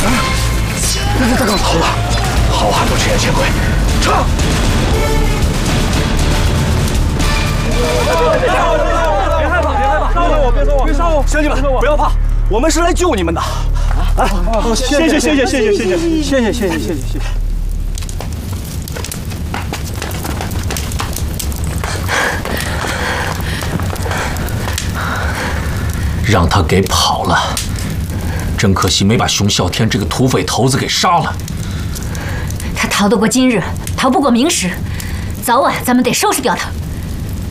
大哥，好了，好汉不吃眼前亏，撤！别害怕，别害怕，别杀我，别杀我！兄弟们，不要怕，我们是来救你们的。啊，谢谢。 让他给跑了，真可惜没把熊啸天这个土匪头子给杀了。 他逃得过今日，逃不过明时，早晚咱们得收拾掉他。